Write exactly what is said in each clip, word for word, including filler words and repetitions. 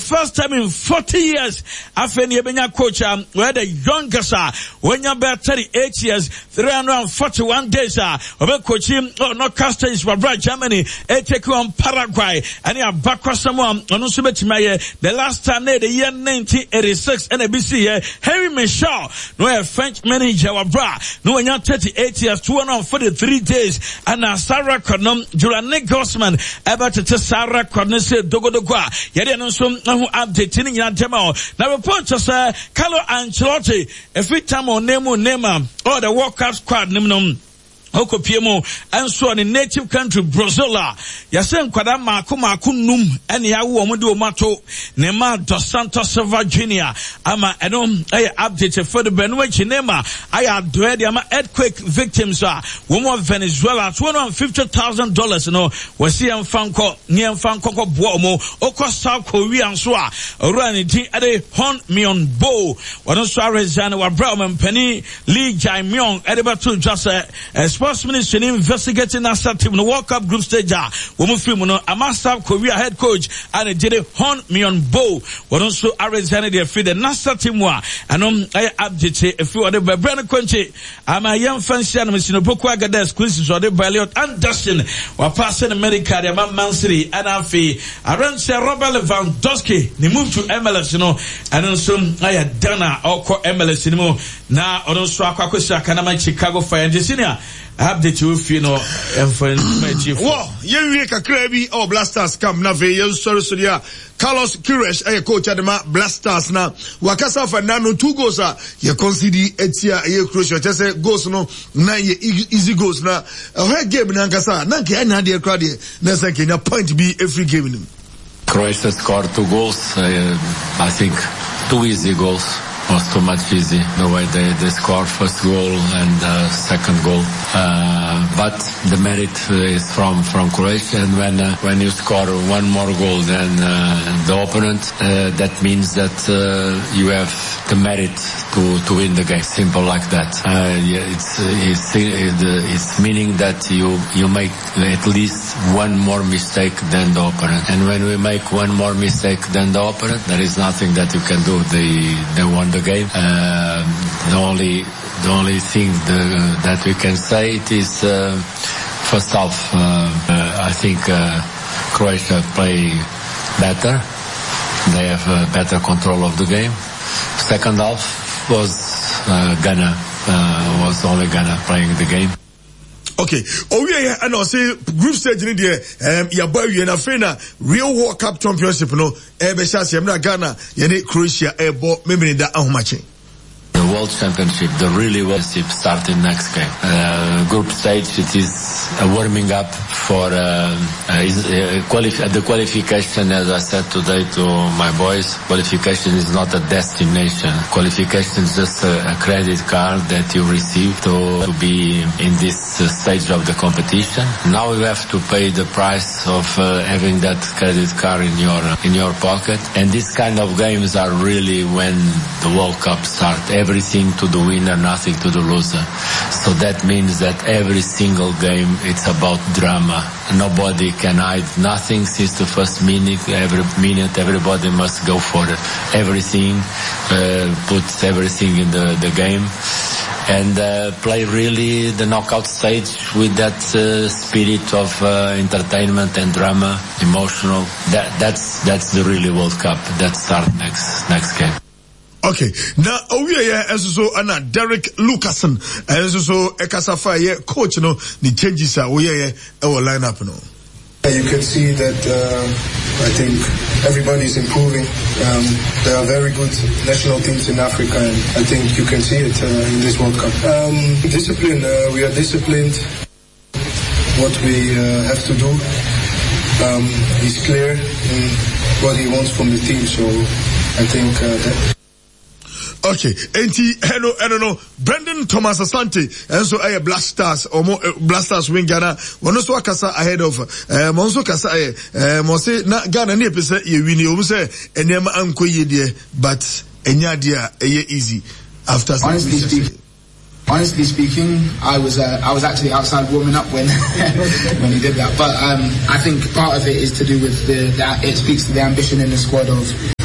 first time in forty years, Afeni Ebenya coach, um, where the youngest are, when you're about thirty-eight years, three hundred forty-one days, uh, of coaching, oh, no, Castor is Wabra, Germany, take on Paraguay, and you are back with someone, on the last time, the year nineteen eighty-six, and a B C, Harry Michel, no, a French manager, Wabra, no, when you're thirty-eight years, two hundred forty-three days, and a Sarah Cordon, Julian Gossman, about to Sarah Cordon, Dogodogua, Yadi no so who updating in Antemo. Now report to say Carlo Ancelotti, every time on name name or the World Cup squad name Oko Piemo and so in native country Brazil. Yasen kwada mako mako num ene ya wo mo de o mato Neymar dos Santos Silva Junior ama eno ay update for the Benue Chinema ay adwe de ama earthquake victims are wo Venezuela two hundred fifty thousand dollars no wasi amfanko ni amfanko ko bo mo oko South Korea so a ora ni din ade Hon Mion Bo wono so arezana wa bra o mpani Lee Jae-myung ade ba to just a Sports Ministry investigating Nasa team in the World Cup group stage. Woman film no Amasa Korea head coach and Jede Hon Mion Bo. What also Arizona they feed the Nasa team wa. And um I update a few other Brandon Conche. I'm a young fancy and Mister Boko Agades Quincy or the Balliot Anderson. Wa passing America the man Man City and Afi. Around Sir Robert Lewandowski. They moved to M L S, you know. And also I had Dana or M L S anymore. Now also Aquacosa Kanama Chicago Fire and Senior. Update you if you know and for my chief. Wow, you make a crabby or blasters come na ve you sorry so dia Carlos Queiroz a coach at the blasters na wakasa Fernando two goals are you consider etia ye crucial just say goals no na ye easy goals na a game na nkasa na ke na de crowd na say Kenya point be every game nim. Croatia scored two goals, uh, I think two easy goals. Was too much easy the way they, they scored first goal and uh, second goal. Uh, but the merit is from, from Croatia, and when uh, when you score one more goal than uh, the opponent, uh, that means that uh, you have the merit to, to win the game. Simple like that. Uh, yeah, it's, it's it's meaning that you you make at least one more mistake than the opponent, and when we make one more mistake than the opponent, there is nothing that you can do. They they won the game. Uh, the only the only thing the, that we can say it is uh, first half. Uh, uh, I think uh, Croatia play better. They have uh, better control of the game. Second half was uh, Ghana uh, was only Ghana playing the game. Okay. Oh yeah, and I say group stage in there. Um, ya boy, you na fena real World Cup championship no. Ebe shasi amna Ghana, yene Croatia ebo memini da ahumache. The World Championship, the really World Championship starting next game. Uh, group stage, it is a warming up for uh, uh, uh, quali- the qualification. As I said today to my boys, qualification is not a destination. Qualification is just a, a credit card that you receive to, to be in this uh, stage of the competition. Now you have to pay the price of uh, having that credit card in your uh, in your pocket. And these kind of games are really when the World Cup starts. Everything to the winner, nothing to the loser. So that means that every single game, it's about drama. Nobody can hide nothing since the first minute. Every minute, everybody must go for everything, uh, put everything in the, the game, and uh, play really the knockout stage with that uh, spirit of uh, entertainment and drama, emotional. That that's that's the really World Cup that starts next next game. Okay, now we are as so ana Derek Lucasen as so Ekasafa ye coach no the changes are we are our lineup no. You can see that um, I think everybody is improving. Um, there are very good national teams in Africa, and I think you can see it uh, in this World Cup. Um, discipline, uh, we are disciplined. What we uh, have to do, um, he's clear in what he wants from the team. So I think uh, that. Okay, enti hello, I don't know. Brendan Thomas Asante, and so I Blasters or more Blasters win Ghana. One also kasa ahead of uh Monso kasa uh Monse na Ghana ni pese ye wini omu se enyama anko ye die, but enya dia eye easy after honestly speaking. Honestly speaking, I was uh, I was actually outside warming up when when he did that. But um, I think part of it is to do with the that it speaks to the ambition in the squad of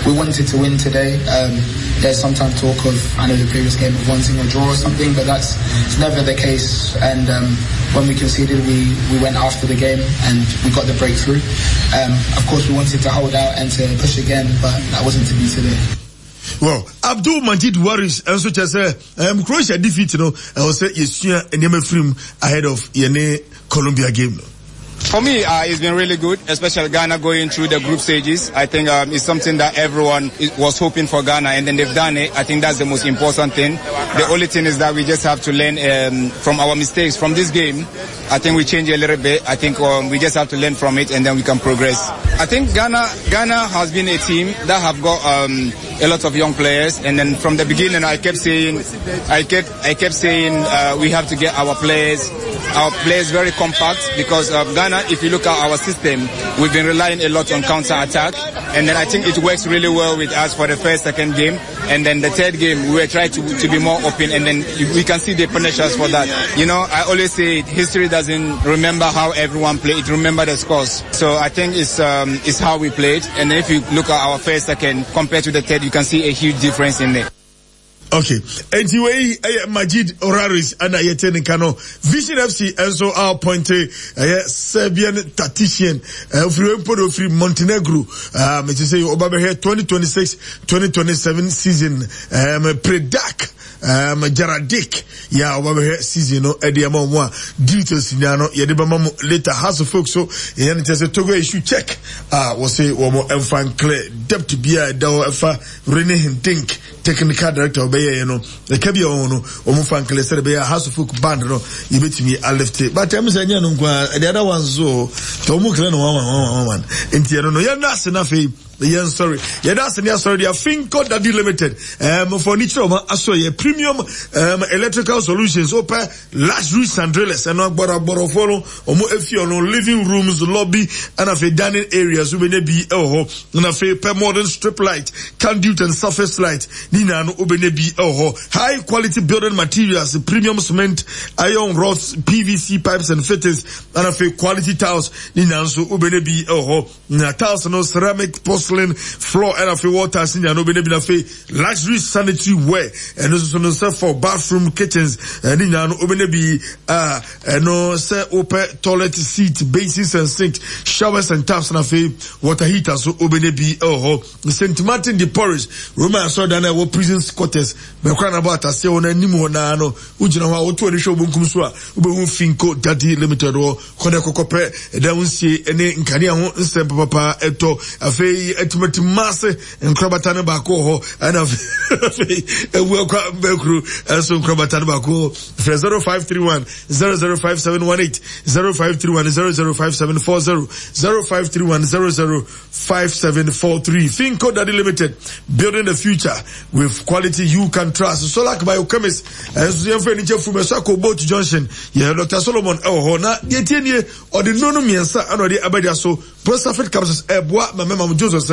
we wanted to win today. Um, there's sometimes talk of, I know the previous game of wanting a draw or something, but that's it's never the case. And um, when we conceded, we, we went after the game and we got the breakthrough. Um, of course, we wanted to hold out and to push again, but that wasn't to be today. Well, Abdul Majid worries, and so just say, um, Croatia defeat, you know, I will say, yes, you and Yemen Film ahead of Yene Colombia game. For me, uh, it's been really good, especially Ghana going through the group stages. I think um, it's something that everyone was hoping for Ghana, and then they've done it. I think that's the most important thing. The only thing is that we just have to learn um, from our mistakes from this game. I think we change a little bit. I think um, we just have to learn from it, and then we can progress. I think Ghana Ghana has been a team that have got um, a lot of young players, and then from the beginning, I kept saying, I kept I kept saying uh, we have to get our players, our players very compact, because uh, Ghana, if you look at our system, we've been relying a lot on counter-attack, and then I think it works really well with us for the first, second game, and then the third game, we were trying to, to be more open, and then we can see they punish us for that. You know, I always say history doesn't remember how everyone played, it remember the scores. So I think it's, um, it's how we played, and then if you look at our first, second, compared to the third, you can see a huge difference in there. Okay. Anyway, uh, Majid Oraris and Ayeten Kano Vision F C and so our point uh, Serbian tactician uh, from free Montenegro um to say over here twenty twenty-six twenty twenty-seven season um Predak um Jaradik yeah over here season no ediamo one details nyano yedebama later House of Folks so yen it say Togo issue check ah uh, we say one more enfan clear depth bia dawo efa Rene Hintink technical director obey you know the kabia ono omufa nkele say be House of Folk band no yebetimi a left but am say nya no kwa the other ones so to mu kle no one one one enti no no ya na se na fe yeah, sorry. Yeah, that's the sorry. They are Finco Daddy Limited. Um, for niche um, so yeah, premium um electrical solutions. Open large roofs and drillers. And now, bora bora follow. Omo if you no living rooms, lobby, and a dining areas. We may be oh, and a per modern strip light, conduit and surface light. Nina no ubene be oh, high quality building materials, premium cement, iron rods, P V C pipes and fittings, and a quality tiles. Nina so ubene be oh, na tiles no ceramic post. Floor and a few water senior no be na fe luxury sanitary wear and also no sell for bathroom kitchens and in no obene be uh no say open toilet seat basins and sinks showers and taps na fe water heaters so obene be oh Saint Martin de Porridge Roman so dan e prison quarters me kwa na about ase won anim na no ugina ho woto ni show bunkum so a obehu Finco Daddy Limited o kone kokope e da unsie ene nkane ho nsem papa eto afei etimati masse nkrabata ne ba ko ho and afei ewu kwa bekru so nkrabata ne ba ko zero five three one zero zero five seven one eight zero five three one zero zero five seven four zero zero five three one zero zero five seven four three Finco Daddy Limited, building the future with quality you can trust. So like biochemist and so furniture from Sako Boat Junction yeah Doctor Solomon oh na yetie or the nono miensa and the abadia so Prosafet capsules eboa mama Joseph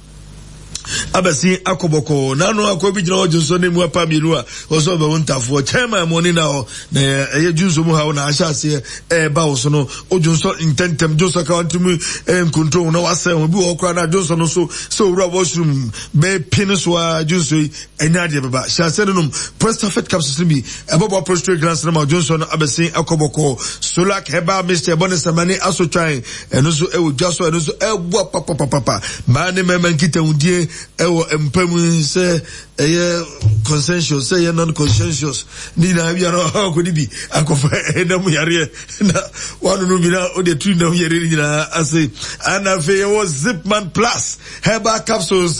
abasi akoboko na no akobi jina o Johnson ne mu apa miru a oso be wontafo chairman money na o na eye junso mu ha na ahase e ba wo so no o Johnson intentem Johnson ka ntumi em control na wase obi wo kra na Johnson so so ura washroom be penis wa Johnson enya de baba shase no Prostate capsules bi ebobo prostate glands na ma Johnson abasi akoboko solak heba Mister Bonesamani asotwan eno so e wo jaso eno so e bo papa papa ma ne memen kita undie ewo empemu se eye consensus say non consensus ni na bia no ko di bi akofa edam yare na wanu no bi na o de tu na yare ni na ase ana fe was Zipman Plus herbal capsules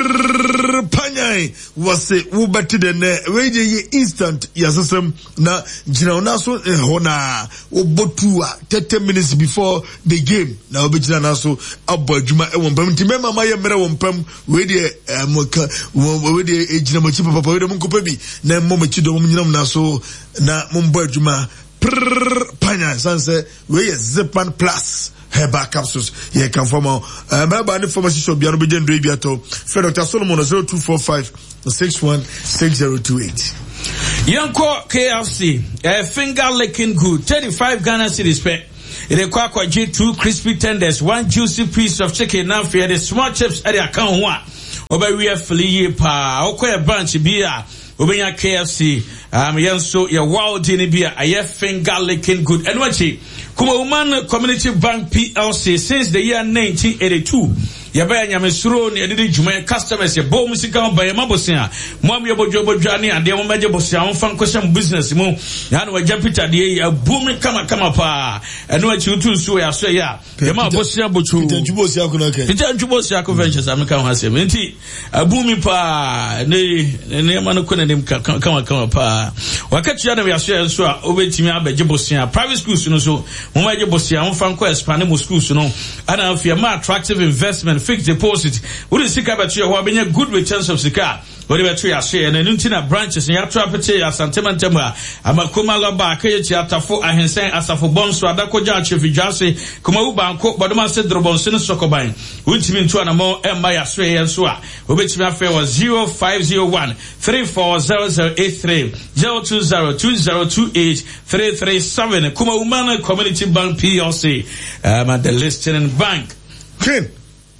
panyai was wo beti de ne we je instant yasesem na gina na so hona obotua thirty minutes before the game na obegina na so abadwuma e wompam ntimema ma ye mere wompam we de amoka we de ejina machi papa we de munkopa bi na mo machi do mo nyinam na so na mo mbo adwuma panya sanse we Zipman Plus herbal capsules ye can form uh ba the pharmacy shop bia no be jendo bia to for Doctor Solomon zero two four five six one six zero two eight Yanko K F C uh, finger licking good thirty-five Ghana cedis per it require kwaji two crispy tenders, one juicy piece of chicken now for the small chips at the account one oba we afili pa okoye branch bi a obenya K F C um yenso ye wild ni bi a aye finger licking good enwachi kuma woman community bank P L C since the year nineteen eighty-two yaba nyamesuro ne edidi dwuma customers ye bo musika ba ye mabosia mo ye bodwo bodwa ne ade mo meje bosia mo fan kwesem business mu ya no waja Peter de ya bumi kama kama pa eno achi utu nso ya so ya ye ma bosia bochu Peter Njubosia ko na ke Peter Njubosia ko ventures ameka ho asem nti abumi pa ne ne ma no ko na dem kama kama pa wakati ya na ya so ya so a obetimi abeje bosia private schools no so mo meje bosia mo fan ko expand mo schools no ana afia ma attractive investment fixed deposit. We didn't seek about you who have good returns of Sika. Whatever to your share and Nuntina branches in your property as Santamentema. I'm a Kumala Bakachi Atafo and Hensen as a for Bons, Adako Judge if you just say Kumauba and Cook, but the said Drobonson Sokobine, which mean two and more and by a sway and swa, which my fare was zero five zero one three four zero zero eight three zero two zero two zero two eight three three seven. Kumaumana Community Bank P L C. I'm at the listening bank. Ken.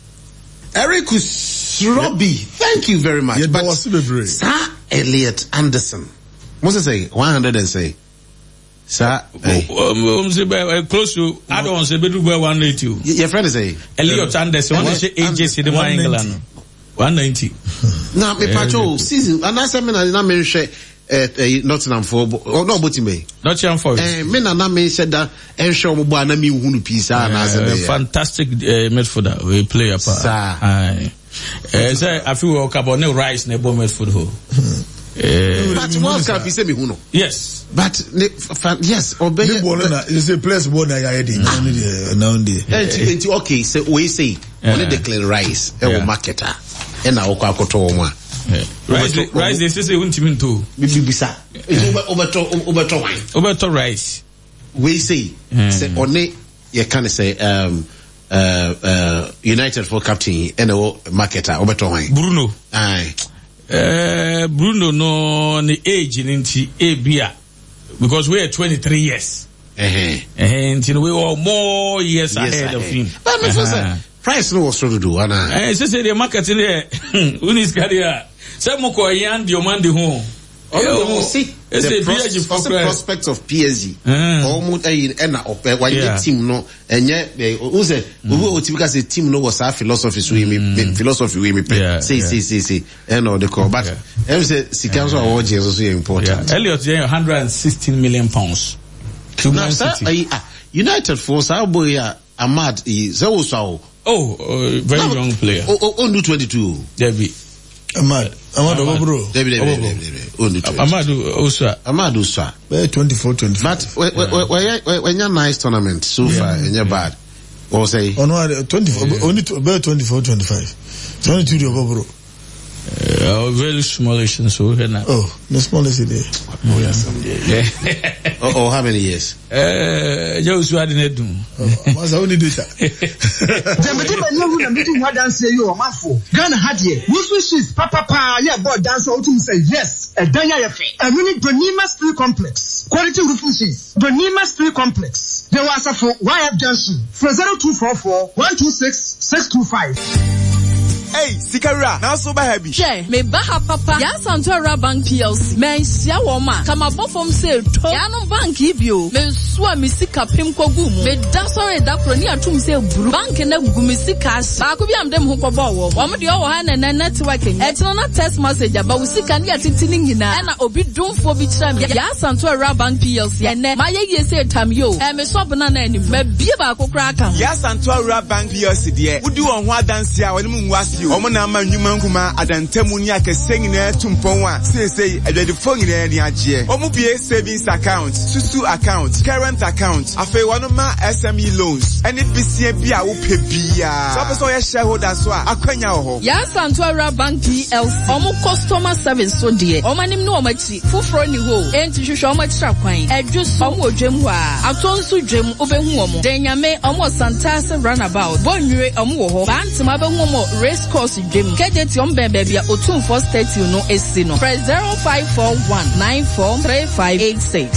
Eric Robbie, thank you very much. Yeah, but Sir Elliot Anderson, what's it say? One hundred and say, Sir, hey. um, um, close to I don't say bedu by one eighty. Your friend is say Elliot Anderson. One say A J C the England. One ninety. Now, me patrol season. And I said me na me share. Eh, Nottingham for or no Botime. Nottingham for. Eh, me na na me said that ensure mo ba na mi hunu pisa na say fantastic midfielder we play up. Aye. Eh, say I feel we about no rice na bo midfield ho. Eh, but World Cup is me hunu. Yes. But yes, obey. The ball na is a place ball na ya heading. Now there. Okay, so we say only declare rice e wo marketer. E na okwa akoto mo. Rice, rice, they say won't even do. Bibisa. Obeto, obeto wine. Obeto rice. We say, say only you can say um uh uh United for captain and marketer obeto wine. Bruno. Aye. Uh, Bruno no the age in Abia because we are twenty-three years. Uh-huh. And you know we are more years yes, ahead of him. But uh-huh. Price no was to do. Anna. Eh, say say the market in there. Unis career. Say mo ko yan di omande ho. Oh, see the pros- prospects of P S G. Almost a na op when your team no and yet who say we will because the team no was our philosophy so we philosophy we say say say say and no the call but every say Sikanso award is also important. Elliot one hundred sixteen million pounds. Now, sir, United Force our boy Ahmad is also oh uh, very now, young player. Oh, oh, under twenty-two. Debbie. Ahmad. Ahmad Obro. Debbie, Debbie, Debbie, Debbie. Ahmad Osa. Ahmad Osa. twenty-four, twenty-five. But when when you're nice tournament so far and you're bad, or say. Oh no, twenty-four. Only twenty-four, twenty-five. twenty-two of Obro. Uh, very small so now. Oh, the smallest in there. Oh, yeah. oh, oh, how many years? Uh, Joshua didn't do. Oh, I only do that. Ghana had ye. Which is Papa Pa, yeah, boy, dance out to say yes. A Danya Fe. A minute Donima Street Complex. Quality roofing sheets. Donima Street Complex. There was a for Y F Junction. For zero two four four one two six six two five. Hey, Sikara, now so by happy. Che, me baha papa. Ya Santora Bank P L C. Me sia woma. Kama bofom se to. Ya no bank ibio. Me swa mi sika pim kwa gumu. Me da sorry da pro ni atum se buru. Bank na gumu sika as. Ba ko bi am dem ho ko bo wo. Wo me de wo ha na na networking. E tino na text message aba usika ni atitini nyina. E na obi dumfo bi kira me. Ya Santora Bank P L C. Ene ma ye ye se tam yo. E me so bana na anim. Me bie ba ko kra aka. Ya Santora Bank P L C de. Wudi won ho adanse a woni mu wase. Omo na ma nyuma nkuma adantemu ni akese nyina tumpon a sesei adwadefo nyina ni agye omo bie savings account susu account current account afei wono ma S M E loans ene bisie bia wo pe bia so person ye shareholder so a akwanya ho ya Santora Bank P L C omo customer service so de omo nim no omo chi foforo ni ho enti hwehwe omo kira kwan adwuso omo odwem ho a atonso dwem obehu omo denyame omo santase runabout bonwire omo wo ho bantima behu omo race course Jim Kejeti on baby otum first thirty no esino. Press zero five four one nine four three five eight six.